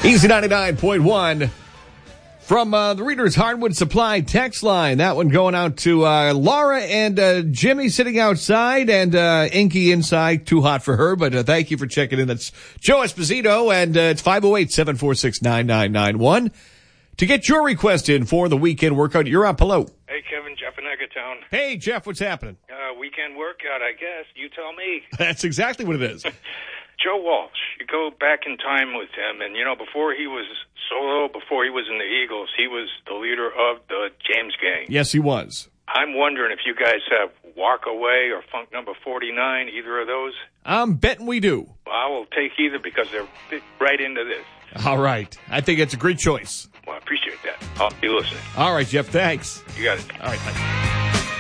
Easy 99.1 from the Reader's Hardwood Supply text line. That one going out to Laura and Jimmy sitting outside and Inky inside. Too hot for her, but thank you for checking in. That's Joe Esposito, and it's 508-746-9991. To get your request in for the weekend workout, you're up. Hello. Hey, Kevin, Jeff in Eggertown. Hey, Jeff, what's happening? Weekend workout, I guess. You tell me. That's exactly what it is. Joe Walsh, you go back in time with him, and, before he was solo, before he was in the Eagles, he was the leader of the James Gang. Yes, he was. I'm wondering if you guys have Walk Away or Funk Number 49, either of those? I'm betting we do. I will take either because they're right into this. All right. I think it's a great choice. Well, I appreciate that. I'll be listening. All right, Jeff, thanks. You got it. All right, thanks.